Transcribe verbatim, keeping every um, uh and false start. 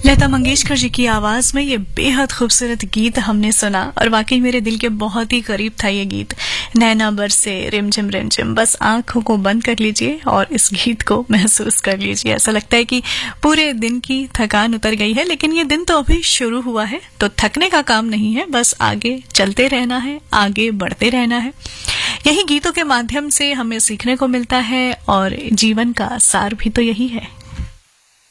लता मंगेशकर जी की आवाज में ये बेहद खूबसूरत गीत हमने सुना और वाकई मेरे दिल के बहुत ही करीब था ये गीत। नैना बरसे रिमझिम रिमझिम, बस आंखों को बंद कर लीजिए और इस गीत को महसूस कर लीजिए। ऐसा लगता है कि पूरे दिन की थकान उतर गई है, लेकिन ये दिन तो अभी शुरू हुआ है, तो थकने का काम नहीं है, बस आगे चलते रहना है, आगे बढ़ते रहना है। यही गीतों के माध्यम से हमें सीखने को मिलता है और जीवन का सार भी तो यही है।